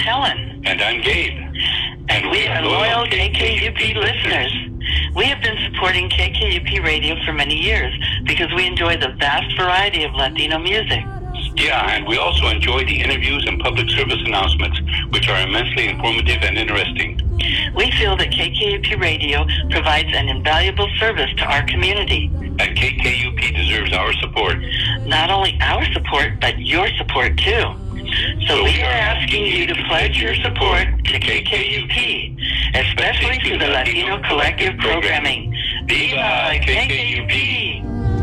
Helen. And I'm Gabe. And we are loyal KKUP listeners. We have been supporting KKUP Radio for many years because we enjoy the vast variety of Latino music. Yeah, and we also enjoy the interviews and public service announcements, which are immensely informative and interesting. We feel that KKUP Radio provides an invaluable service to our community. And KKUP deserves our support. Not only our support, but your support too. So we are asking you to pledge your support to KKUP, especially through the Latino Collective programming. Viva KKUP!